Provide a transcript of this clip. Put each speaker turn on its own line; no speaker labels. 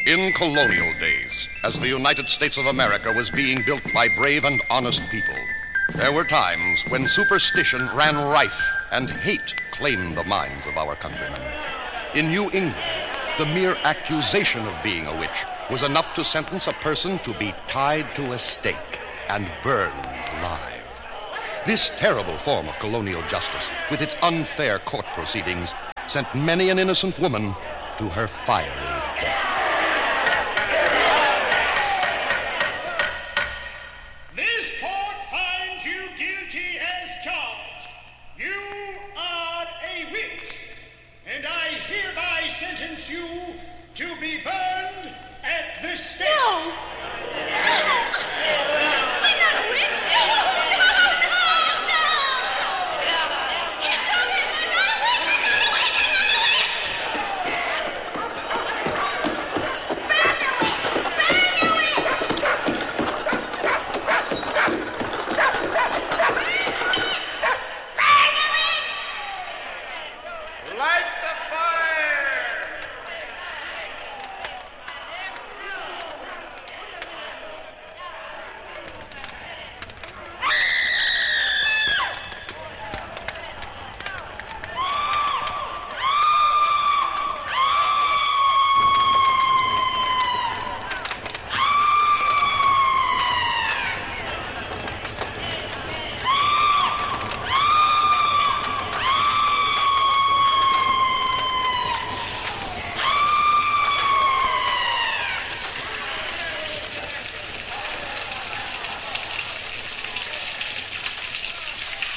In colonial days, as the United States of America was being built by brave and honest people, there were times when superstition ran rife and hate claimed the minds of our countrymen. In New England, the mere accusation of being a witch was enough to sentence a person to be tied to a stake and burned alive. This terrible form of colonial justice, with its unfair court proceedings, sent many an innocent woman to her fiery death.
This court finds you guilty as charged. You are a witch, and I hereby sentence you to be burned at the stake.
No!